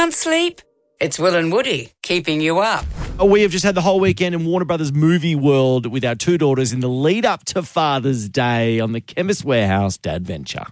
Can't sleep? It's Will and Woody keeping you up. We have just had the whole weekend in Warner Brothers Movie World with our two daughters in the lead up to Father's Day on the Chemist Warehouse Dadventure.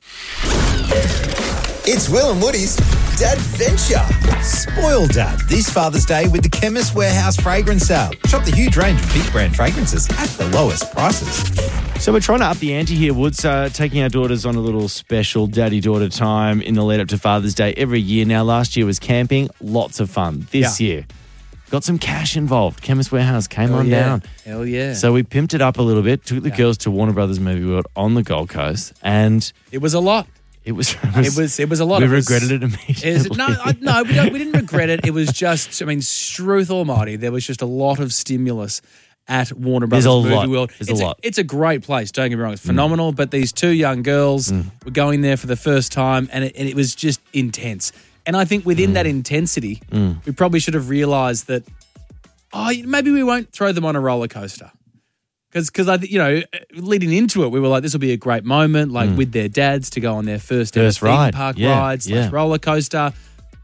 It's Will and Woody's Dadventure. Spoil Dad this Father's Day with the Chemist Warehouse fragrance sale. Shop the huge range of big brand fragrances at the lowest prices. So we're trying to up the ante here, Woods, taking our daughters on a little special daddy-daughter time in the lead up to Father's Day every year. Now, last year was camping, lots of fun. This year, got some cash involved. Chemist Warehouse came down. Hell yeah. So we pimped it up a little bit, took the girls to Warner Brothers Movie World on the Gold Coast, and it was a lot. It was a lot. We regretted it immediately. No, we didn't regret it. It was just, Struth Almighty, there was just a lot of stimulus at Warner Brothers Movie World. There's a lot. It's a great place, don't get me wrong. It's phenomenal, but these two young girls were going there for the first time, and it was just intense. And I think within that intensity, we probably should have realised that, maybe we won't throw them on a roller coaster. Because leading into it, we were like, this will be a great moment, like with their dads to go on their first ever theme park ride / roller coaster.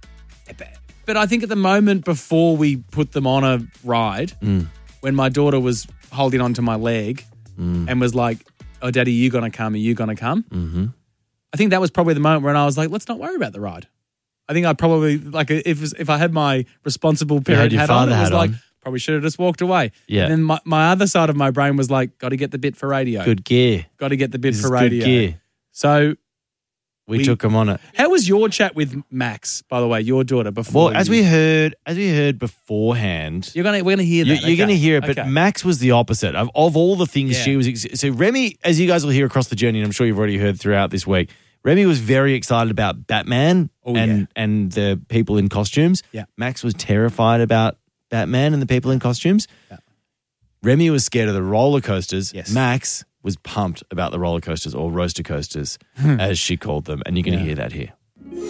But I think at the moment before we put them on a ride, when my daughter was holding onto my leg and was like, "Oh, Daddy, you gonna come? Are you gonna come?" Mm-hmm. I think that was probably the moment when I was like, "Let's not worry about the ride." I think I probably if I had my responsible parent hat on, it was like. Probably should have just walked away. Yeah. And then my other side of my brain was like, got to get the bit for radio. Good gear. Got to get the bit for radio. Good gear. So we took them on it. How was your chat with Max, by the way, your daughter, before? Well, as we heard beforehand, we're gonna hear that. You're going to hear it, but Max was the opposite of all the things she was. So Remy, as you guys will hear across the journey, and I'm sure you've already heard throughout this week, Remy was very excited about Batman and the people in costumes. Yeah. Max was terrified about Batman and the people in costumes. Yeah. Remy was scared of the roller coasters. Yes. Max was pumped about the roller coasters, or roaster coasters, as she called them. And you're going to hear that here.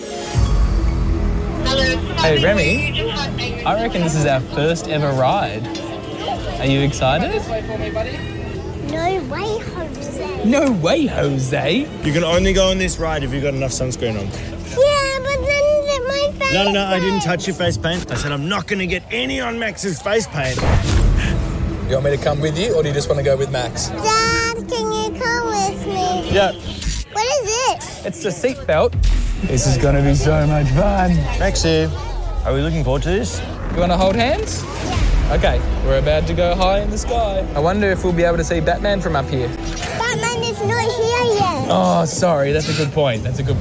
Hey, Remy, I reckon this is our first ever ride. Are you excited? No way, Jose. No way, Jose. You can only go on this ride if you've got enough sunscreen on. Yeah, but then my face No, I didn't touch your face paint. I said I'm not going to get any on Max's face paint. You want me to come with you, or do you just want to go with Max? Dad, can you come with me? Yeah. What is this? It's a seatbelt. This is going to be so much fun. Max here. Are we looking forward to this? You want to hold hands? Yeah. Okay, we're about to go high in the sky. I wonder if we'll be able to see Batman from up here. Batman is not here yet. Oh, sorry. That's a good point.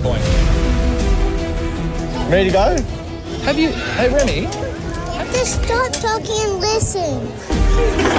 Ready to go? Hey, Remy. Just stop talking and listen.